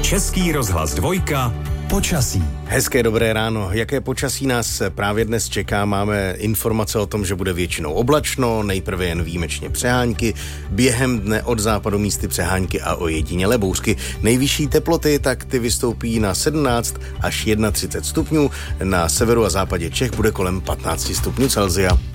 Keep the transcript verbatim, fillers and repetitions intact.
Český rozhlas dvojka. Počasí. Hezké dobré ráno. Jaké počasí nás právě dnes čeká? Máme informace o tom, že bude většinou oblačno, nejprve jen výjimečně přehánky, během dne od západu místy přehánky a ojedinělé bouřky. Nejvyšší teploty, tak ty vystoupí na sedmnáct až třicet jedna stupňů, na severu a západě Čech bude kolem patnáct stupňů Celsia.